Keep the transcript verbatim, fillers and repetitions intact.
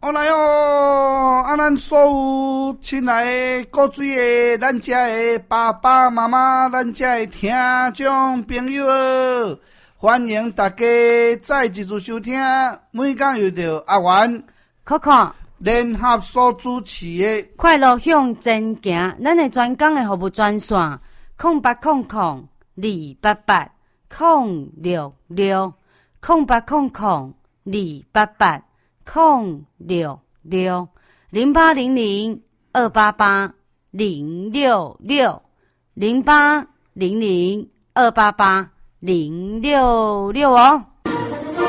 好来哦！啊，咱所有亲爱的各水的，咱遮的爸爸妈妈，咱遮的听众朋友，欢迎大家再一次收听。每讲又到阿元、 可可联合所主持的快乐向前行，咱的专讲的服务专线：空八空空二八八空六六空八空空二八八空六六零八零零二八八零六六零八零零二八八零六六哦。